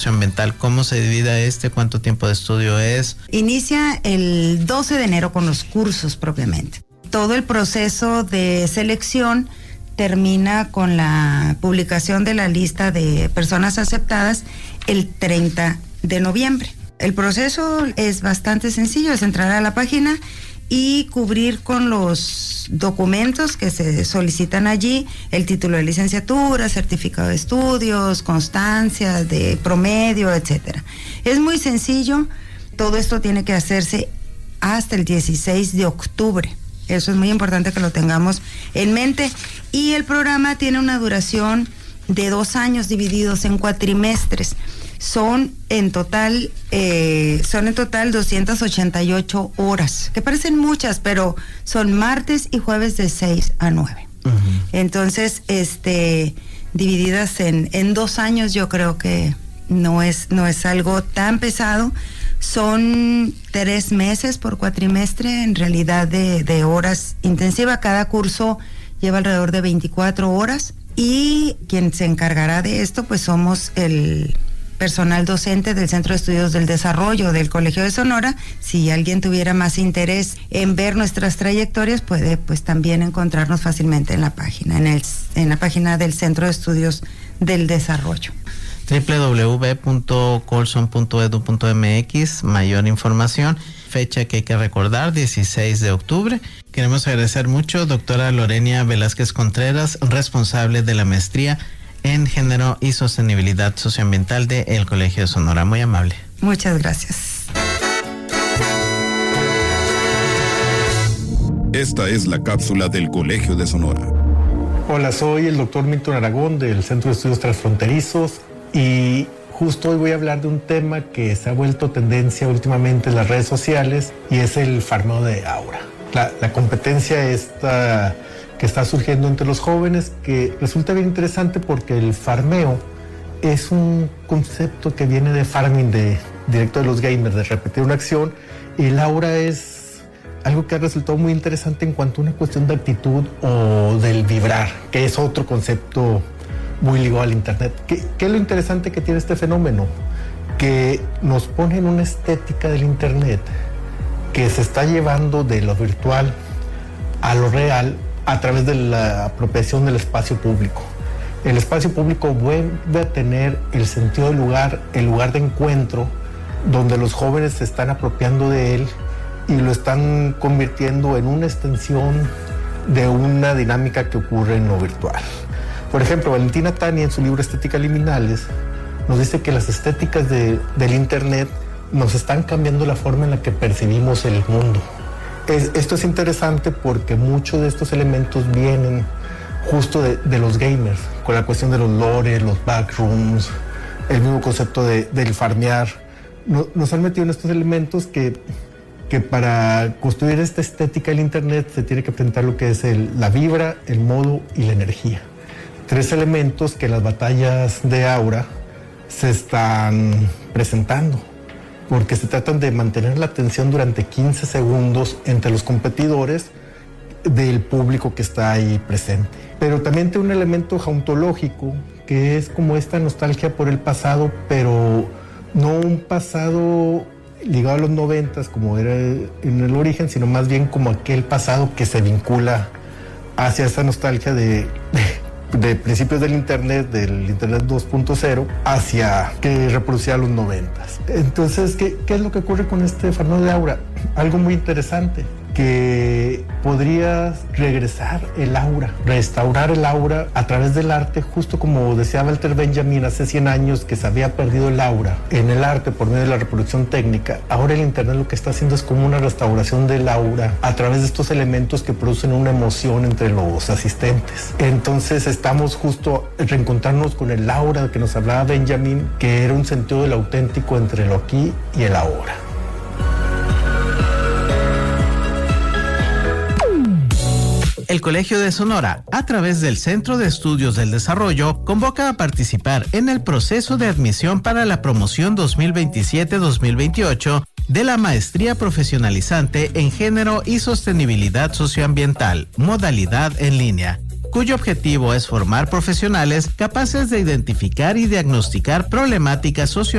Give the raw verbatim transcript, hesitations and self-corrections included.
Ambiental, ¿cómo se divide este? ¿Cuánto tiempo de estudio es? Inicia el doce de enero con los cursos propiamente. Todo el proceso de selección termina con la publicación de la lista de personas aceptadas el treinta de noviembre. El proceso es bastante sencillo, es entrar a la página y cubrir con los documentos que se solicitan allí, el título de licenciatura, certificado de estudios, constancias de promedio, etcétera. Es muy sencillo, todo esto tiene que hacerse hasta el dieciséis de octubre. Eso es muy importante que lo tengamos en mente. Y el programa tiene una duración de dos años divididos en cuatrimestres. Son en total, eh, son en total doscientas ochenta y ocho horas, que parecen muchas, pero son martes y jueves de seis a nueve. Uh-huh. Entonces, este, divididas en, en dos años, yo creo que no es, no es algo tan pesado. Son tres meses por cuatrimestre, en realidad de, de horas intensivas. Cada curso lleva alrededor de veinticuatro horas y quien se encargará de esto, pues somos el personal docente del Centro de Estudios del Desarrollo del Colegio de Sonora. Si alguien tuviera más interés en ver nuestras trayectorias, puede pues también encontrarnos fácilmente en la página, en el en la página del Centro de Estudios del Desarrollo. doble u doble u doble u punto colson punto edu punto eme equis, mayor información. Fecha que hay que recordar, dieciséis de octubre. Queremos agradecer mucho, doctora Lorenia Velázquez Contreras, responsable de la maestría en Género y Sostenibilidad Socioambiental de el Colegio de Sonora. Muy amable. Muchas gracias. Esta es la cápsula del Colegio de Sonora. Hola, soy el doctor Milton Aragón del Centro de Estudios Transfronterizos y justo hoy voy a hablar de un tema que se ha vuelto tendencia últimamente en las redes sociales y es el farmeo de aura. La, la competencia esta que está surgiendo entre los jóvenes, que resulta bien interesante porque el farmeo es un concepto que viene de farming, de directo de los gamers, de repetir una acción, y el aura es algo que ha resultado muy interesante en cuanto a una cuestión de actitud o del vibrar, que es otro concepto muy ligado al internet. ¿Qué, qué es lo interesante que tiene este fenómeno? Que nos pone en una estética del internet que se está llevando de lo virtual a lo real a través de la apropiación del espacio público. El espacio público vuelve a tener el sentido del lugar, el lugar de encuentro, donde los jóvenes se están apropiando de él y lo están convirtiendo en una extensión de una dinámica que ocurre en lo virtual. Por ejemplo, Valentina Tani, en su libro Estética Liminales, nos dice que las estéticas de, del internet nos están cambiando la forma en la que percibimos el mundo. Es, esto es interesante porque muchos de estos elementos vienen justo de, de los gamers, con la cuestión de los lores, los backrooms, el mismo concepto de, del farmear. No, nos han metido en estos elementos que, que para construir esta estética del internet se tiene que presentar lo que es el, la vibra, el modo y la energía. Tres elementos que en las batallas de aura se están presentando, porque se tratan de mantener la atención durante quince segundos entre los competidores del público que está ahí presente. Pero también tiene un elemento jauntológico, que es como esta nostalgia por el pasado, pero no un pasado ligado a los noventas, como era en el origen, sino más bien como aquel pasado que se vincula hacia esa nostalgia de... de de principios del internet, del internet dos punto cero, hacia que reproducía los noventas. Entonces, ¿qué, qué es lo que ocurre con este farmeo de aura? Algo muy interesante, que podría regresar el aura, restaurar el aura a través del arte, justo como decía Walter Benjamin hace cien años que se había perdido el aura en el arte por medio de la reproducción técnica. Ahora el internet lo que está haciendo es como una restauración del aura a través de estos elementos que producen una emoción entre los asistentes. Entonces estamos justo reencontrarnos con el aura que nos hablaba Benjamin, que era un sentido del auténtico entre lo aquí y el ahora. El Colegio de Sonora, a través del Centro de Estudios del Desarrollo, convoca a participar en el proceso de admisión para la promoción dos mil veintisiete dos mil veintiocho de la Maestría Profesionalizante en Género y Sostenibilidad Socioambiental, modalidad en línea. cuyo objetivo es formar profesionales capaces de identificar y diagnosticar problemáticas socio